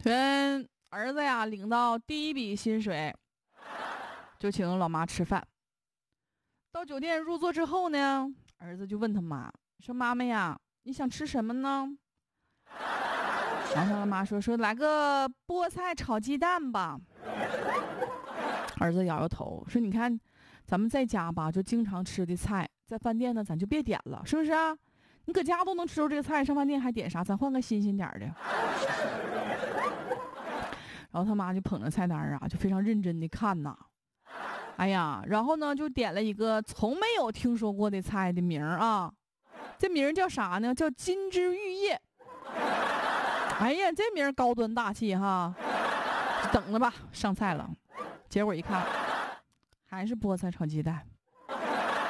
跟儿子呀领到第一笔薪水，就请老妈吃饭。到酒店入座之后呢，儿子就问他妈说：“妈妈呀，你想吃什么呢？”然后他妈说来个菠菜炒鸡蛋吧。儿子摇摇头说：“你看，咱们在家吧就经常吃的菜，在饭店呢咱就别点了，是不是啊？你搁家都能吃到这个菜，上饭店还点啥？咱换个新鲜点的。”然后他妈就捧着菜单啊，就非常认真的看呐。哎呀，然后呢就点了一个从没有听说过的菜的名啊，这名叫啥呢？叫金枝玉叶。哎呀，这名高端大气哈，等着吧，上菜了。结果一看，还是菠菜炒鸡蛋。